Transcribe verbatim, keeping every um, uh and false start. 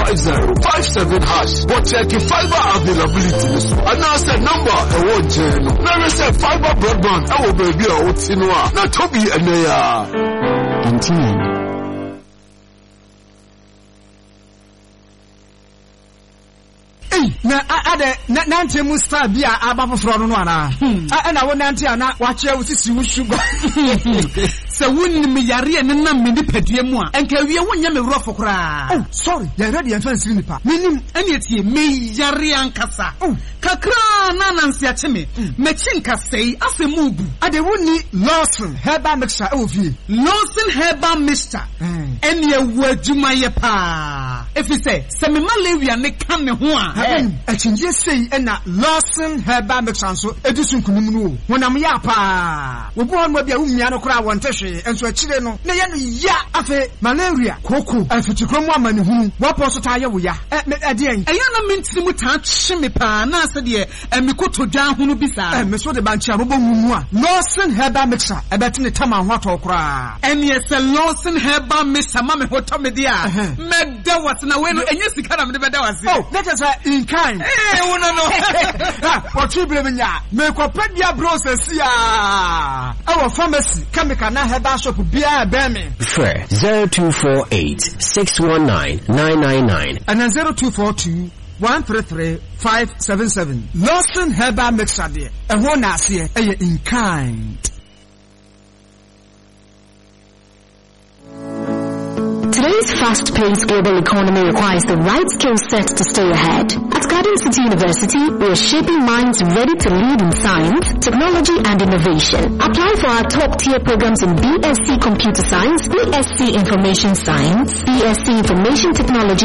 five zero five seven hash. But check your fiber availability. And now say number I want you. Now say fiber broadband. I will be a what's in one. Not to be a mayor. M T N. na ade na nante mu star bia aba foforo no ana a na wo nante ana wa che wo sisi wo sugar se wonnim yare ne nam me nipadua mu a enka wie wonya me wuro fokora. Oh sorry ya ready en fan siri nipa menim ene etie me yare ankasa kakra na nanse a cheme me chinka sei asemu bu ade woni Lawson herbal mixture e wo fie Lawson herbal mixture ene ewu adwuma ye pa efi se se me malaria ne kan ne ho a a chinje sei na Lawson herbal mixture so edisun kunum no wonam ya pa wo bo on ma bia wumia no kora won tehwe enso akire no na ye no ya afe malaria koko afitikro mu amane hunu wo po so ta ye wo ya e ade en eya na mentiri mu ta hwe me pa na ase de e me kotodwan hunu bisa e me so de banchi abobo mumu a Lawson herbal mixture e beti ne tama ho ato kora ene se Lawson herbal mixture ma me hoto me dia me da wat na we no enye sika na me de beda wase oh that is in kind eh wona no ah what you believe nya me ko pedia process ya our pharmacy chemical na herbal shop bia be me Fair zero two four eight six one nine nine nine nine and zero two four two one three three five seven seven Lawson herbal mixture there and one na see e in kind. Today's fast-paced global economy requires the right skill set to stay ahead. At Garden City University, we are shaping minds ready to lead in science, technology, and innovation. Apply for our top-tier programs in B S c Computer Science, B S c Information Science, B S c Information Technology,